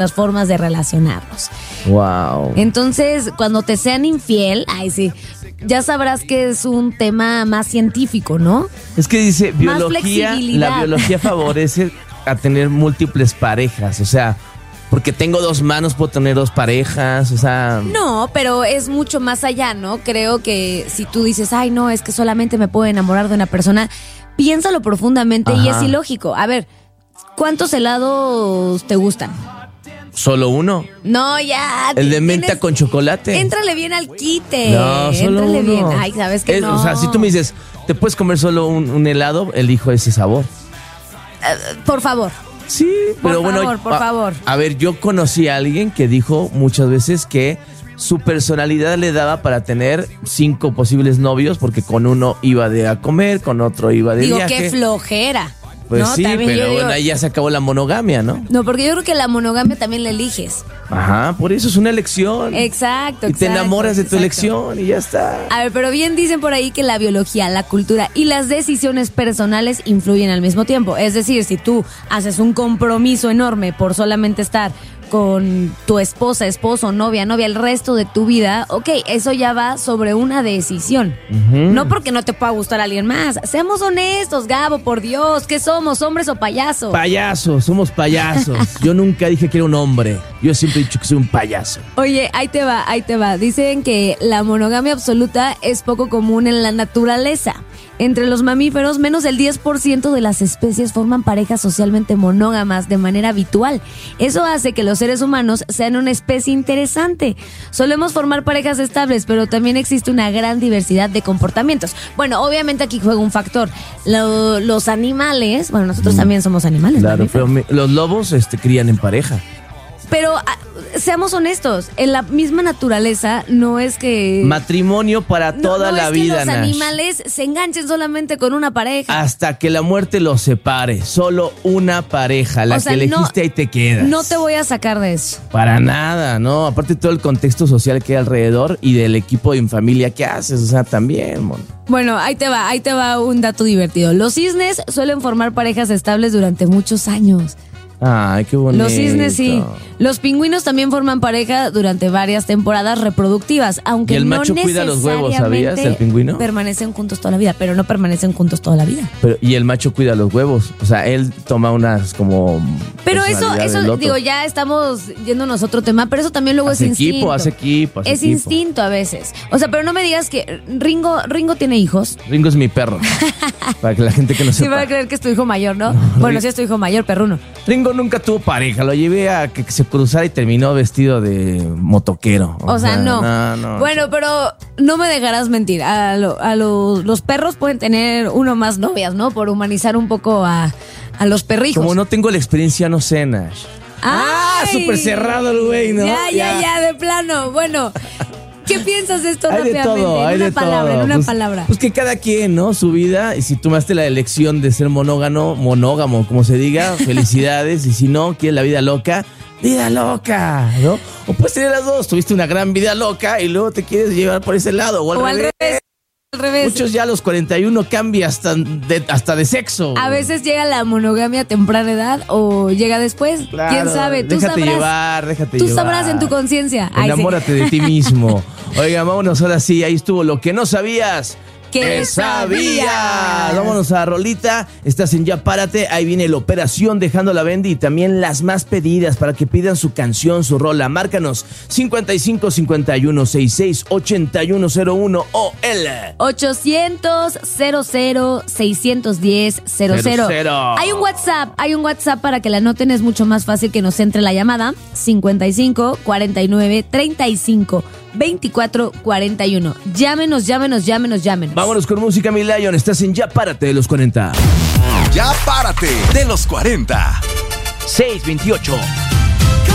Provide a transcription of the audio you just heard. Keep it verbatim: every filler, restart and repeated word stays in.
las formas de relacionarnos. Wow. Entonces, cuando te sean infiel, ay sí, ya sabrás que es un tema más científico, ¿no? Es que dice, Más biología, flexibilidad. la biología favorece a tener múltiples parejas, o sea, porque tengo dos manos, puedo tener dos parejas, o sea... No, pero es mucho más allá, ¿no? Creo que si tú dices, ay, no, es que solamente me puedo enamorar de una persona, piénsalo profundamente. Ajá. Y es ilógico. A ver, ¿cuántos helados te gustan? ¿Solo uno? No, ya. El de menta tienes- con chocolate. Éntrale bien al quite. No, solo Éntrale uno. bien. Ay, ¿sabes qué? Es- No. O sea, si tú me dices, ¿te puedes comer solo un, un helado? Elijo ese sabor. Por favor. Sí, Por pero bueno. favor, por a, favor. A ver, yo conocí a alguien que dijo muchas veces que su personalidad le daba para tener cinco posibles novios, porque con uno iba de a comer, con otro iba de Digo, viaje. qué flojera. Pues ¿no? sí, También yo pero digo- bueno, ahí ya se acabó la monogamia, ¿no? No, porque yo creo que la monogamia también la eliges. Ajá, por eso es una elección. Exacto, Y te exacto, enamoras de tu exacto. elección y ya está. A ver, pero bien dicen por ahí que la biología, la cultura y las decisiones personales influyen al mismo tiempo. Es decir, si tú haces un compromiso enorme por solamente estar con tu esposa, esposo, novia, novia el resto de tu vida, ok, eso ya va sobre una decisión. No porque no te pueda gustar alguien más. Seamos honestos, Gabo, por Dios. ¿Qué somos, hombres o payasos? Payasos, somos payasos. Yo nunca dije que era un hombre. Yo siempre he dicho que soy un payaso. Oye, ahí te va, ahí te va. Dicen que la monogamia absoluta es poco común en la naturaleza. Entre los mamíferos, menos del diez por ciento de las especies forman parejas socialmente monógamas de manera habitual. Eso hace que los seres humanos sean una especie interesante. Solemos formar parejas estables, pero también existe una gran diversidad de comportamientos. Bueno, obviamente aquí juega un factor. Lo- los animales, bueno, nosotros también somos animales. Claro, mamíferos. pero mi- los lobos este, crían en pareja. Pero ah, seamos honestos, en la misma naturaleza no es que... Matrimonio para no- toda no la es vida, que los Nash. animales se enganchen solamente con una pareja. Hasta que la muerte los separe. Solo una pareja. La O sea, que no- elegiste ahí te quedas. No te voy a sacar de eso. Para nada, ¿no? Aparte todo el contexto social que hay alrededor y del equipo en familia que haces. O sea, también, mon. Bueno, ahí te va, ahí te va un dato divertido. Los cisnes suelen formar parejas estables durante muchos años. Ay, qué bonito. Los cisnes sí. Los pingüinos también forman pareja durante varias temporadas reproductivas, aunque Y el no macho cuida los huevos, necesariamente ¿sabías, del pingüino? permanecen juntos toda la vida, pero no permanecen juntos toda la vida. Pero, y el macho cuida los huevos. O sea, él toma unas como... Pero eso, personalidad del eso otro. digo, ya estamos yéndonos a otro tema, pero eso también luego Hace es instinto. equipo, hace equipo, hace es equipo. instinto a veces. O sea, pero no me digas que Ringo, Ringo tiene hijos. Ringo es mi perro. Para que la gente que no Sí, sepa. va a creer que es tu hijo mayor, ¿no? Bueno, sí es tu hijo mayor, perruno. Ringo nunca tuvo pareja. Lo llevé a que se cruzara y terminó vestido de motoquero. O, sea, no. no, no. Bueno, pero no me dejarás mentir. A, lo- a los, los perros pueden tener uno más novias, ¿no? Por humanizar un poco a, a los perrijos. Como no tengo la experiencia, no sé, Nash. Ah, ¡Ay! súper cerrado el güey, ¿no? Ya, ya, ya, de plano. Bueno, ¿qué piensas de esto Hay de rápidamente? todo, en hay una de palabra, todo. en una Pues- palabra. Pues que cada quien, ¿no? Su vida. Y si tomaste la elección de ser monógamo, monógamo, como se diga, felicidades. Y si no, quieres la vida loca, vida loca, ¿no? O puedes tener las dos. Tuviste una gran vida loca y luego te quieres llevar por ese lado. O al o al revés. revés. Al revés. Muchos ya a los cuarenta y uno cambian hasta de, hasta de sexo. A veces llega la monogamia a temprana edad o llega después. Claro, ¿Quién sabe? Tú déjate sabrás. llevar, déjate Tú llevar. sabrás en tu conciencia. Ay, sí. Enamórate de ti mismo. Oiga, vámonos ahora sí. Ahí estuvo lo que no sabías. ¿Qué sabías? Vámonos a Rolita. Estás en Ya Párate. Ahí viene la operación Dejando la Bendy y también las más pedidas para que pidan su canción, su rola. Márcanos cincuenta y cinco cincuenta y uno sesenta y seis ochenta y uno cero uno o el ochocientos cero cero seiscientos diez cero cero. cero. Hay un WhatsApp, hay un WhatsApp para que la anoten, es mucho más fácil que nos entre la llamada. cincuenta y cinco cuarenta y nueve treinta y cinco veinticuatro cuarenta y uno. Llámenos, llámenos, llámenos, llámenos. Vámonos con música, mi Lion. Estás en Ya Párate de los cuarenta. Ya Párate de los cuarenta. seis veintiocho.